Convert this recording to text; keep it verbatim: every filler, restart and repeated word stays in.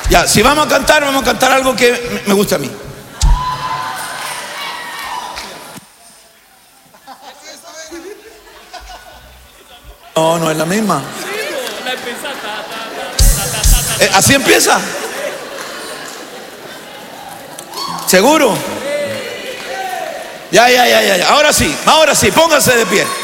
Ya, si vamos a cantar, vamos a cantar algo que me gusta a mí. No, no es la misma. Eh, ¿Así empieza? ¿Seguro? Ya, ya, ya, ya, ya. Ahora sí, ahora sí, póngase de pie.